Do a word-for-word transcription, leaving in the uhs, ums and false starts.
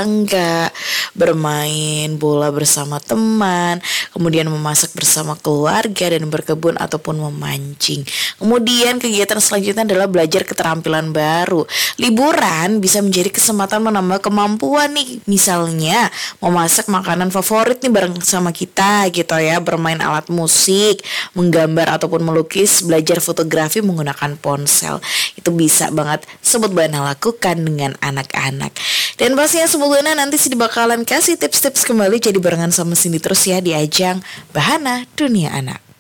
tetangga, bermain bola bersama teman, kemudian memasak bersama keluarga dan berkebun ataupun memancing. Kemudian kegiatan selanjutnya adalah belajar keterampilan baru. Liburan bisa menjadi kesempatan menambah kemampuan nih. Misalnya memasak makanan favorit nih bareng sama kita gitu ya, bermain alat musik, menggambar ataupun melukis, belajar fotografi menggunakan ponsel. Itu bisa banget Sobat Bahana lakukan dengan anak-anak. Dan pastinya Sobat Bahana nanti sih bakalan kasih tips-tips kembali, jadi barengan sama Cindy terus ya di ajang Bahana Dunia Anak.